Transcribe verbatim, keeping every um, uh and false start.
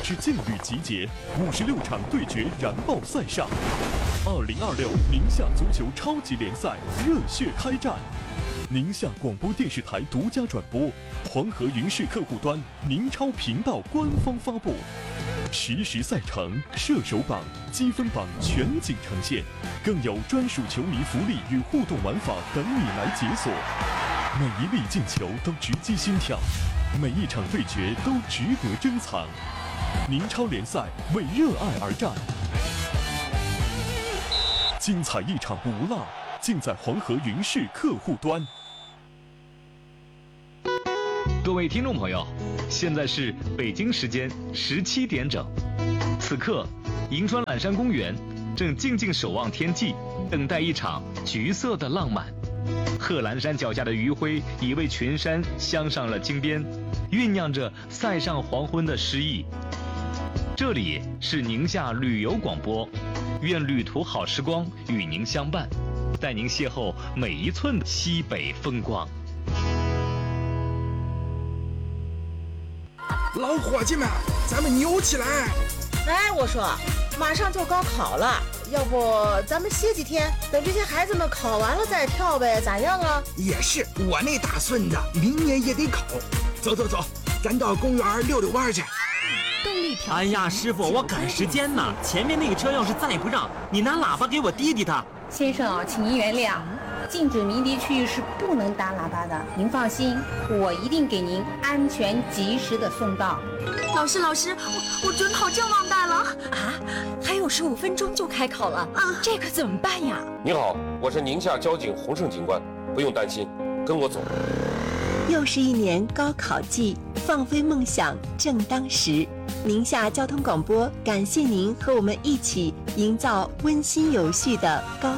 之劲旅集结，五十六场对决燃爆赛上。二零二六宁夏足球超级联赛热血开战，宁夏广播电视台独家转播，黄河云视客户端、宁超频道官方发布。实时赛程、射手榜、积分榜全景呈现，更有专属球迷福利与互动玩法等你来解锁。每一粒进球都直击心跳，每一场对决都值得珍藏。宁超联赛为热爱而战，精彩一场不落，尽在黄河云视客户端。 各位听众朋友，现在是北京时间十七点整，此刻银川揽山公园正静静守望天际，等待一场橘色的浪漫。贺兰山脚下的余晖已为群山镶上了金边，酝酿着塞上黄昏的诗意。这里是宁夏旅游广播，愿旅途好时光与您相伴，带您邂逅每一寸西北风光。 老伙计们，咱们扭起来！ 哎，我说，马上就高考了，要不咱们歇几天，等这些孩子们考完了再跳呗，咋样啊？ 也是，我那大孙子明年也得考。走走走，咱到公园溜溜弯去。 动力条。哎呀，师傅，我赶时间呢，前面那个车要是再不让，你拿喇叭给我滴滴他。 先生啊，请您原谅。禁止鸣笛区域是不能打喇叭的，您放心，我一定给您安全及时的送到。 老师，老师，我我准考证忘带了啊！还有十五分钟就开考了，啊，这可怎么办呀？ 你好，我是宁夏交警洪胜警官，不用担心，跟我走。 又是一年高考季，放飞梦想正当时。宁夏交通广播感谢您和我们一起营造温馨有序的高